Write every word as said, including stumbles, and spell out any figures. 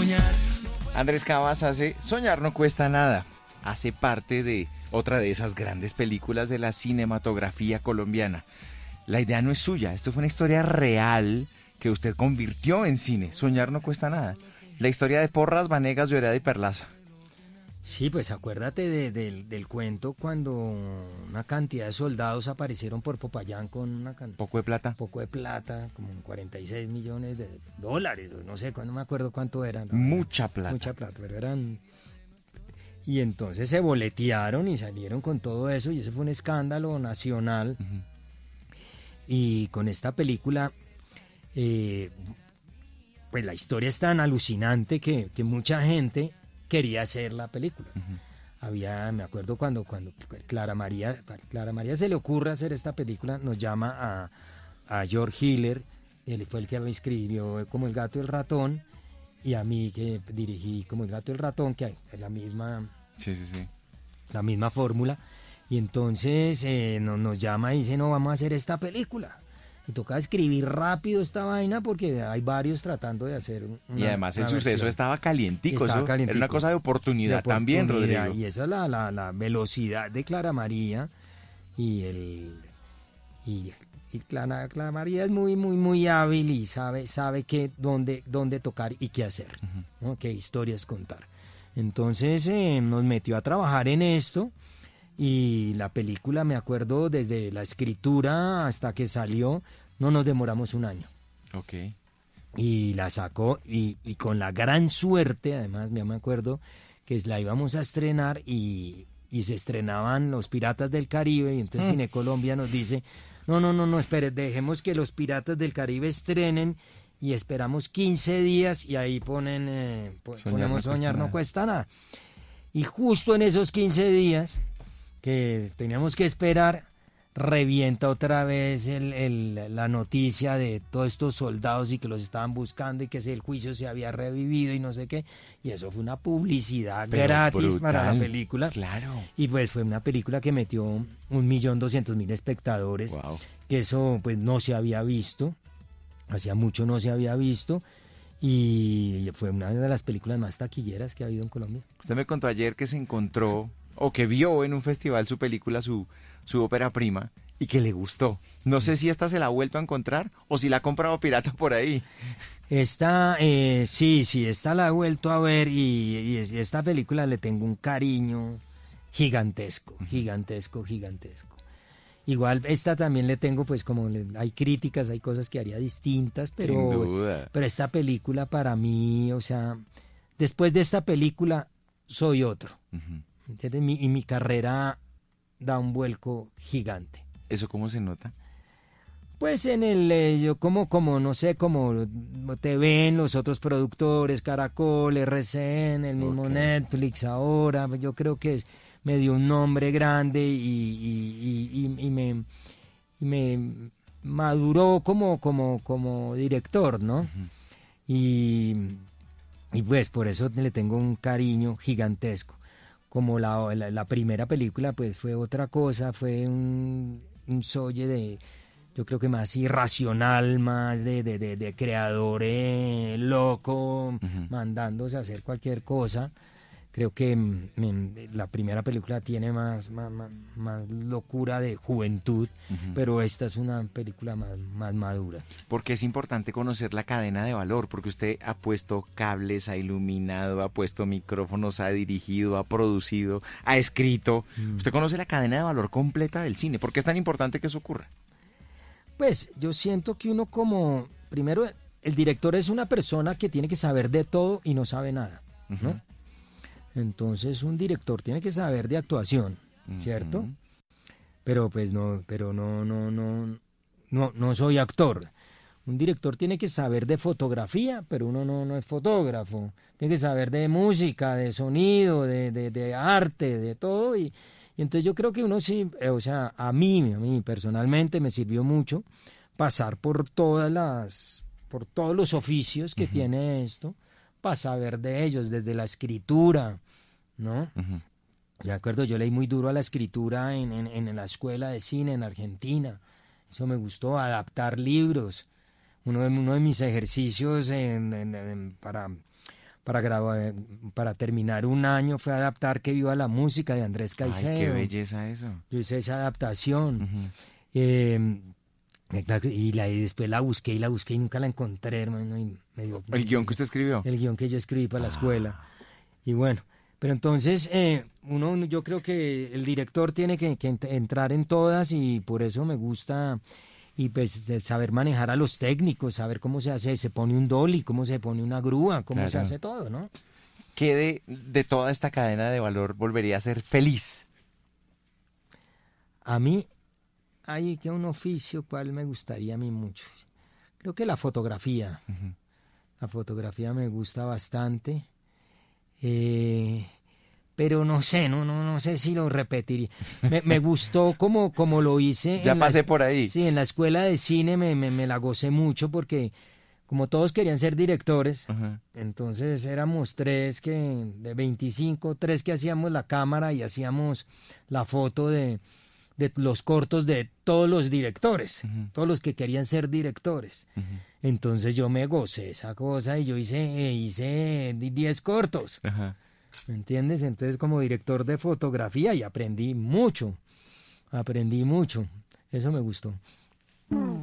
soñar. Andrés Cabas hace Soñar no cuesta nada. Hace parte de otra de esas grandes películas de la cinematografía colombiana. La idea no es suya, esto fue una historia real que usted convirtió en cine. Soñar no cuesta nada. La historia de Porras, Vanegas, Lloreda y Perlaza. Sí, pues acuérdate de, de, del cuento cuando una cantidad de soldados aparecieron por Popayán con una can... poco de plata. Poco de plata, como cuarenta y seis millones de dólares, no sé, no me acuerdo cuánto eran. No, mucha plata. Mucha plata, pero eran... Y entonces se boletearon y salieron con todo eso y eso fue un escándalo nacional. Uh-huh. Y con esta película, eh, pues la historia es tan alucinante que, que mucha gente quería hacer la película. Uh-huh. Había, me acuerdo cuando, cuando Clara María, Clara María se le ocurre hacer esta película, nos llama a, a George Hiller, él fue el que me escribió Como el gato y el ratón, y a mí que dirigí Como el gato y el ratón, que es la misma, sí, sí, sí. la misma fórmula, y entonces eh, nos, nos llama y dice, no, vamos a hacer esta película. Y toca escribir rápido esta vaina porque hay varios tratando de hacer una, y además el una suceso versión. estaba calientico, Estaba eso calientico. Era una cosa de oportunidad, de oportunidad también, Rodrigo. Y esa es la, la, la velocidad de Clara María y el y, y Clara, Clara María es muy muy muy hábil y sabe sabe qué dónde dónde tocar y qué hacer, uh-huh. ¿no? Qué historias contar. Entonces eh, nos metió a trabajar en esto. Y la película, me acuerdo, desde la escritura hasta que salió, no nos demoramos un año. Ok. Y la sacó, y, y con la gran suerte, además, me acuerdo, que la íbamos a estrenar y, y se estrenaban Los Piratas del Caribe, y entonces mm. Cine Colombia nos dice, no, no, no, no, espere, dejemos que Los Piratas del Caribe estrenen, y esperamos quince días, y ahí ponen, eh, po- Soñar ponemos no Soñar cuesta no cuesta nada. Y justo en esos quince días que teníamos que esperar, revienta otra vez el, el, la noticia de todos estos soldados y que los estaban buscando y que el juicio se había revivido y no sé qué, y eso fue una publicidad Pero gratis brutal. Para la película. Claro. Y pues fue una película que metió un millón doscientos mil espectadores, wow. que eso pues no se había visto, hacía mucho no se había visto, y fue una de las películas más taquilleras que ha habido en Colombia. Usted me contó ayer que se encontró o que vio en un festival su película, su, su ópera prima, y que le gustó. No sé si esta se la ha vuelto a encontrar o si la ha comprado pirata por ahí. Esta, eh, sí, sí, esta la he vuelto a ver y, y esta película le tengo un cariño gigantesco, gigantesco, gigantesco. Igual esta también le tengo, pues como le, hay críticas, hay cosas que haría distintas, pero, Sin duda. pero esta película para mí, o sea, después de esta película soy otro. Uh-huh. ¿Entiendes? Mi, y mi carrera da un vuelco gigante. ¿Eso cómo se nota? Pues en el, eh, yo como, como, no sé, como te ven los otros productores, Caracol, R C N, el mismo okay. Netflix ahora, yo creo que me dio un nombre grande y, y, y, y, y, me, y me maduró como, como, como director, ¿no? Uh-huh. Y, y pues por eso le tengo un cariño gigantesco. Como la, la, la primera película, pues fue otra cosa, fue un, un solle de, yo creo que más irracional, más de, de, de, de creador eh, loco, uh-huh. mandándose a hacer cualquier cosa. Creo que me, la primera película tiene más, más, más, más locura de juventud, uh-huh. pero esta es una película más, más madura. Porque es importante conocer la cadena de valor, porque usted ha puesto cables, ha iluminado, ha puesto micrófonos, ha dirigido, ha producido, ha escrito. Mm. Usted conoce la cadena de valor completa del cine. ¿Por qué es tan importante que eso ocurra? Pues yo siento que uno como, primero, el director es una persona que tiene que saber de todo y no sabe nada, uh-huh. ¿no? Entonces un director tiene que saber de actuación, ¿cierto? Uh-huh. Pero pues no, pero no, no, no, no, no soy actor. Un director tiene que saber de fotografía, pero uno no, no es fotógrafo. Tiene que saber de música, de sonido, de, de, de arte, de todo. Y, y entonces yo creo que uno sí, eh, o sea, a mí, a mí personalmente me sirvió mucho pasar por todas las, por todos los oficios que uh-huh. tiene esto, para saber de ellos, desde la escritura, ¿no? Uh-huh. De acuerdo, yo leí muy duro a la escritura en, en, en la escuela de cine en Argentina. Eso me gustó, adaptar libros. Uno de, uno de mis ejercicios en, en, en, para, para grabar, para terminar un año fue adaptar Que viva la música de Andrés Caicedo. Ay, qué belleza eso. Yo hice esa adaptación. Ujú. eh, y, la, y después la busqué y la busqué y nunca la encontré, hermano. Y me dio, ¿El guión que usted escribió? El guión que yo escribí para la Ah. escuela. Y bueno, pero entonces eh, uno, yo creo que el director tiene que, que ent- entrar en todas y por eso me gusta y pues de saber manejar a los técnicos, saber cómo se hace, se pone un dolly, cómo se pone una grúa, cómo se Claro. hace todo, ¿no? ¿Qué de, de toda esta cadena de valor volvería a ser feliz? A mí hay que un oficio cual me gustaría a mí mucho. Creo que la fotografía. Ujú. La fotografía me gusta bastante. Eh, pero no sé, no, no, no sé si lo repetiría. Me, me gustó como, como lo hice. Ya en la pasé es- por ahí. Sí, en la escuela de cine me, me, me la gocé mucho porque como todos querían ser directores, Ajá. entonces éramos tres que de veinticinco, tres que hacíamos la cámara y hacíamos la foto de, de los cortos de todos los directores, Ujú. todos los que querían ser directores. Ujú. Entonces yo me gocé esa cosa y yo hice, eh, hice diez cortos, Ajá. ¿me entiendes? Entonces como director de fotografía y aprendí mucho, aprendí mucho, eso me gustó.